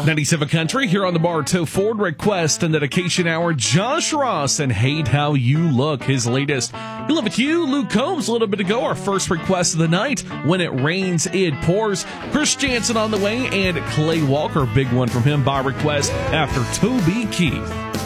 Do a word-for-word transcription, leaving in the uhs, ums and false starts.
ninety-seven Country here on the Bartow Ford Request and Dedication Hour. Josh Ross and Hate How You Look, his latest. We love it you, Luke Combs, a little bit ago, our first request of the night. When It Rains, It Pours. Chris Jansen on the way, and Clay Walker, big one from him by request after Toby Keith.